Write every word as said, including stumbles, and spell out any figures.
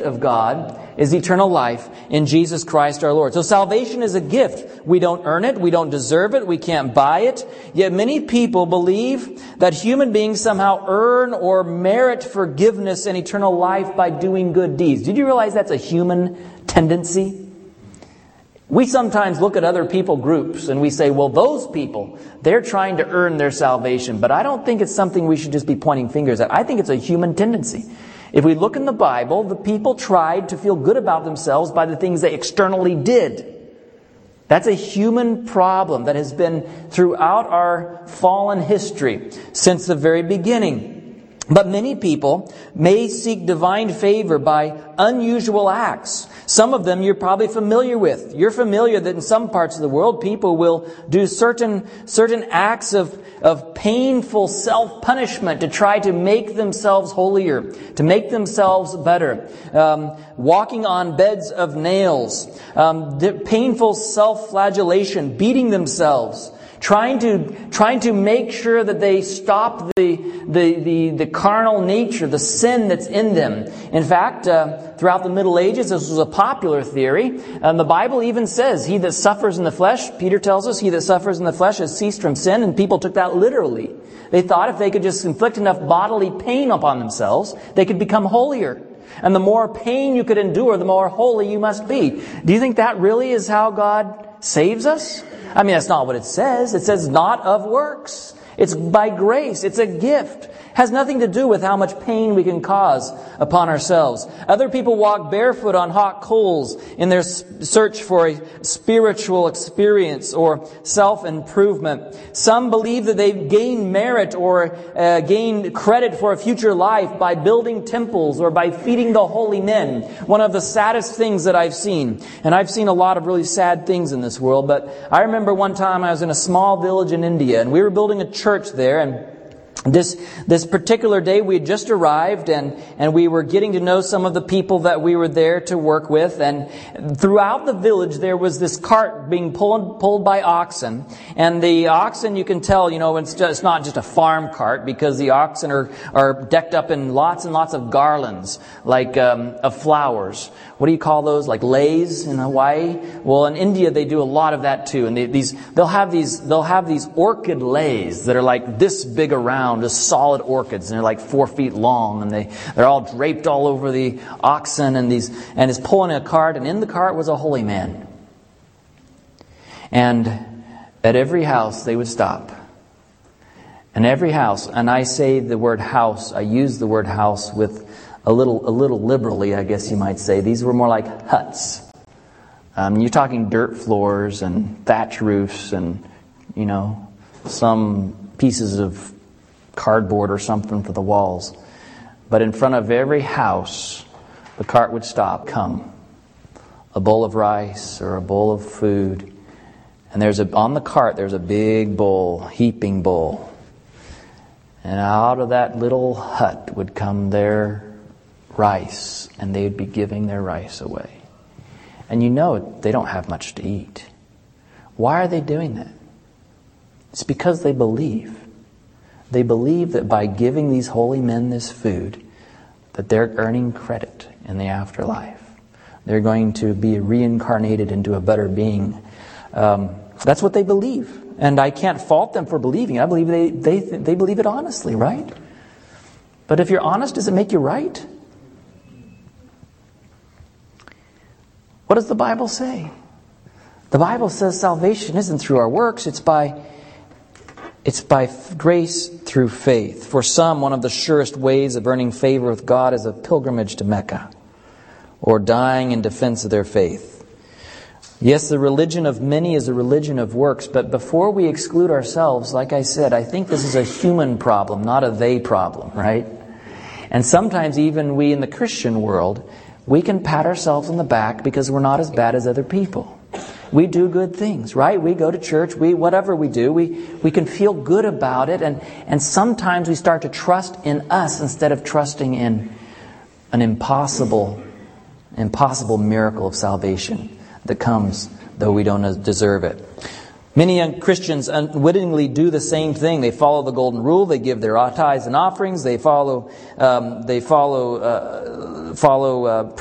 of God is eternal life in Jesus Christ our Lord. So salvation is a gift. We don't earn it. We don't deserve it. We can't buy it. Yet many people believe that human beings somehow earn or merit forgiveness and eternal life by doing good deeds. Did you realize that's a human tendency? We sometimes look at other people groups and we say, well, those people, they're trying to earn their salvation. But I don't think it's something we should just be pointing fingers at. I think it's a human tendency. If we look in the Bible, the people tried to feel good about themselves by the things they externally did. That's a human problem that has been throughout our fallen history since the very beginning. But many people may seek divine favor by unusual acts. Some of them you're probably familiar with. You're familiar that in some parts of the world, people will do certain certain acts of, of painful self-punishment to try to make themselves holier, to make themselves better. Um, walking on beds of nails, um, painful self-flagellation, beating themselves. Trying to trying to make sure that they stop the the the, the carnal nature, the sin that's in them. In fact, uh, throughout the Middle Ages, this was a popular theory. Um, the Bible even says, "He that suffers in the flesh," Peter tells us, "he that suffers in the flesh has ceased from sin." And people took that literally. They thought if they could just inflict enough bodily pain upon themselves, they could become holier. And the more pain you could endure, the more holy you must be. Do you think that really is how God saves us? I mean, that's not what it says. It says not of works. It's by grace. It's a gift. It has nothing to do with how much pain we can cause upon ourselves. Other people walk barefoot on hot coals in their search for a spiritual experience or self-improvement. Some believe that they gain merit or uh, gain credit for a future life by building temples or by feeding the holy men. One of the saddest things that I've seen, and I've seen a lot of really sad things in this world, but I remember one time I was in a small village in India and we were building a church there, and This this particular day we had just arrived and, and we were getting to know some of the people that we were there to work with. And throughout the village there was this cart being pulled pulled by oxen. And the oxen, you can tell, you know, it's, just, it's not just a farm cart, because the oxen are, are decked up in lots and lots of garlands, like um, of flowers. What do you call those? Like leis in Hawaii? Well, in India they do a lot of that too. And they, these they'll have these they'll have these orchid leis that are like this big around. Just solid orchids, and they're like four feet long, and they they're all draped all over the oxen, and these and is pulling a cart, and in the cart was a holy man. And at every house they would stop, and every house, and I say the word house, I use the word house with a little a little liberally, I guess you might say. These were more like huts. Um, you're talking dirt floors and thatch roofs, and you know some pieces of cardboard or something for the walls. But in front of every house, the cart would stop. Come. A bowl of rice or a bowl of food. And there's a on the cart there's a big bowl, heaping bowl. And out of that little hut would come their rice, and they'd be giving their rice away. And you know they don't have much to eat. Why are they doing that? It's because they believe. They believe that by giving these holy men this food, that they're earning credit in the afterlife. They're going to be reincarnated into a better being. Um, that's what they believe. And I can't fault them for believing. I believe they, they, they believe it honestly, right? But if you're honest, does it make you right? What does the Bible say? The Bible says salvation isn't through our works, it's by It's by grace through faith. For some, one of the surest ways of earning favor with God is a pilgrimage to Mecca, or dying in defense of their faith. Yes, the religion of many is a religion of works, but before we exclude ourselves, like I said, I think this is a human problem, not a they problem, right? And sometimes even we in the Christian world, we can pat ourselves on the back because we're not as bad as other people. We do good things, right? We go to church, we whatever we do, we, we can feel good about it, and, and sometimes we start to trust in us instead of trusting in an impossible, impossible miracle of salvation that comes though we don't deserve it. Many young Christians unwittingly do the same thing. They follow the golden rule. They give their tithes and offerings. They follow, um, they follow, uh, follow uh,